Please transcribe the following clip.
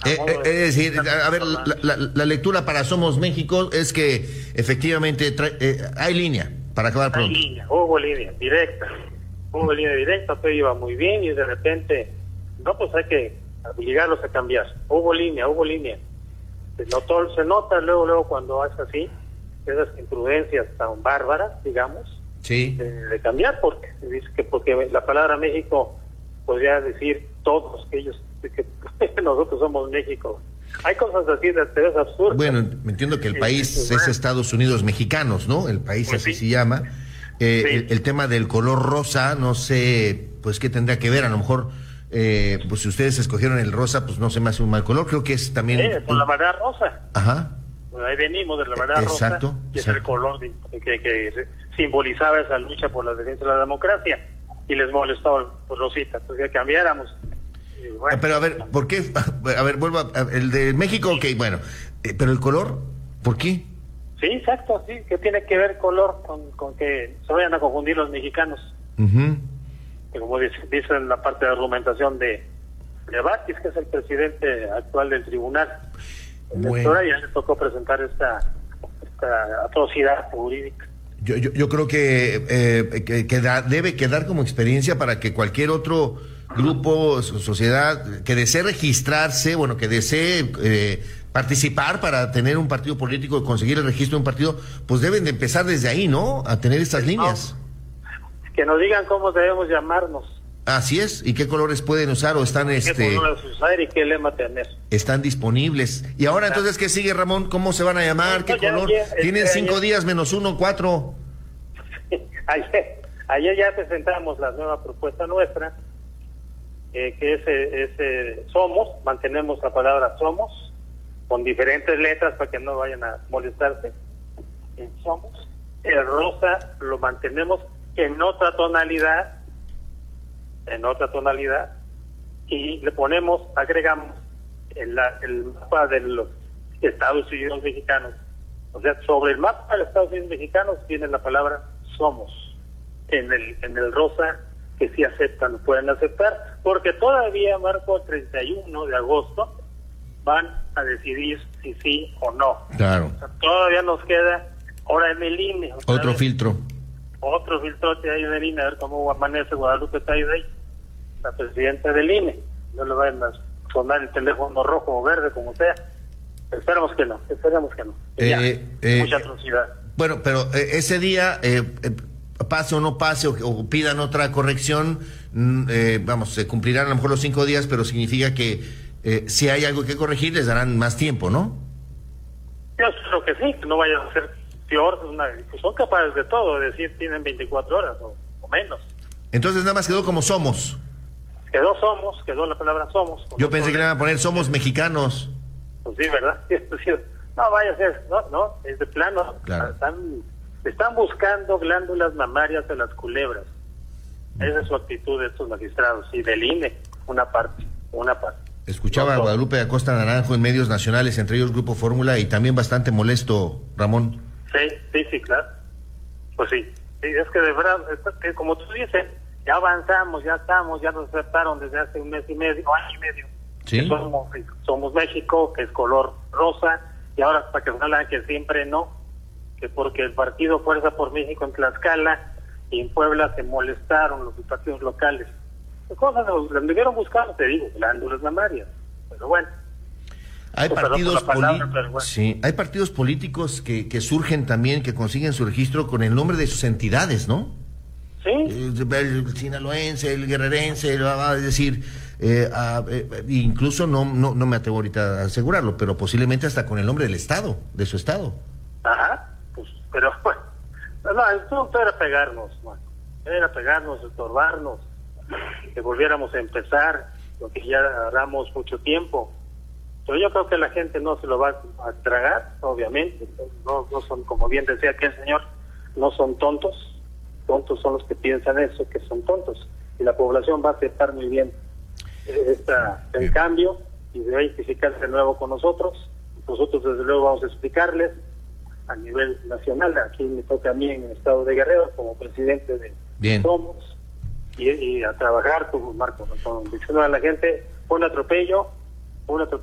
Es decir, a ver, la lectura para Somos México es que efectivamente hay línea para acabar pronto. Hay línea, hubo línea directa, todo iba muy bien y de repente, no, pues hay que obligarlos a cambiar. Hubo línea. Se nota luego cuando hace así, esas imprudencias tan bárbaras, digamos, Sí. de cambiar, porque dice que porque la palabra México podría decir todos que ellos, que nosotros somos México. Hay cosas así de es absurdo. Bueno, me entiendo que el país es Estados Unidos mexicanos, ¿no? El país Pues así sí. se llama. Sí. El tema del color rosa, no sé, pues qué tendría que ver. A lo mejor, pues si ustedes escogieron el rosa, pues no se me hace un mal color. Creo que es también. Con la bandera rosa. Ajá. Pues ahí venimos de la bandera Exacto, rosa, y es exacto. el color que simbolizaba esa lucha por la defensa de la democracia, y les molestó pues, Rosita, pues que cambiáramos. Y bueno, Pero a ver, ¿por qué? A ver, el de México, ok, bueno. Pero el color, ¿por qué? sí, exacto, sí, que tiene que ver color con que se vayan a confundir los mexicanos, Ujú. que como dice en la parte de argumentación de Batis, que es el presidente actual del tribunal. Bueno. Ahora ya le tocó presentar esta atrocidad jurídica. Yo creo que debe quedar como experiencia para que cualquier otro grupo, sociedad, que desee registrarse, bueno, que desee participar para tener un partido político y conseguir el registro de un partido, pues deben de empezar desde ahí, ¿no? A tener estas líneas. Que nos digan cómo debemos llamarnos, Así es. ¿Y qué colores pueden usar o están qué colores usar y qué lema tener. están disponibles? Y ahora entonces, ¿qué sigue, Ramón? ¿Cómo se van a llamar? ¿Qué color? Tienen 5 días menos 1, 4. Ayer ya presentamos la nueva propuesta nuestra, que es Somos, mantenemos la palabra Somos, con diferentes letras para que no vayan a molestarse. Somos. El rosa lo mantenemos en otra tonalidad, y le ponemos, agregamos el mapa de los Estados Unidos mexicanos. O sea, sobre el mapa de los Estados Unidos mexicanos tiene la palabra Somos. En el rosa, que sí aceptan, lo pueden aceptar, porque todavía, Marco, el 31 de agosto van a decidir si sí o no. Claro. O sea, todavía nos queda, ahora en el INE. Otro filtro. Otro filtrote ahí del INE, a ver cómo amanece Guadalupe Taidey, la presidenta del INE. No le vayan a sonar el teléfono rojo o verde, como sea. Esperemos que no. Mucha atrocidad. Bueno, pero ese día, pase o no pase, o pidan otra corrección, se cumplirán a lo mejor los 5 días, pero significa que si hay algo que corregir, les darán más tiempo, ¿no? Yo creo que sí, que no vaya a ser peor. Pues son capaces de todo, es decir, tienen 24 horas o menos. Entonces nada más quedó como Somos. Quedó la palabra Somos. Yo pensé que le iban a poner Somos Mexicanos. Pues sí, ¿verdad? No vaya a ser, no, es de plano. Claro. Están buscando glándulas mamarias de las culebras. Esa es su actitud de estos magistrados y del INE, una parte. Escuchaba a Guadalupe Acosta Naranjo en medios nacionales, entre ellos Grupo Fórmula, y también bastante molesto, Ramón. Sí, claro. Pues sí, es que de verdad, que como tú dices, ya avanzamos, ya nos aceptaron desde hace un mes y medio, año y medio. Sí. Que somos México, que es color rosa, y ahora para que salgan que siempre no, que porque el partido Fuerza por México en Tlaxcala y en Puebla se molestaron los partidos locales. Cosas las debieron buscar, te digo, glándulas mamarias, pero bueno. Hay hay partidos políticos que surgen también, que consiguen su registro con el nombre de sus entidades, ¿no? Sí. El sinaloense, el guerrerense, es decir, incluso no me atrevo ahorita a asegurarlo, pero posiblemente hasta con el nombre del estado, de su estado. Ajá, pues, pero bueno, no, el punto era pegarnos, estorbarnos, que volviéramos a empezar, lo que ya haramos mucho tiempo. Pero yo creo que la gente no se lo va a tragar, obviamente, no son, como bien decía aquel señor, no son tontos son los que piensan eso, que son tontos, y la población va a aceptar muy bien el cambio y debe identificarse de nuevo con nosotros. Nosotros desde luego vamos a explicarles a nivel nacional, aquí me toca a mí en el estado de Guerrero como presidente de Somos, y a trabajar como Marco, diciendo a la gente, un atropello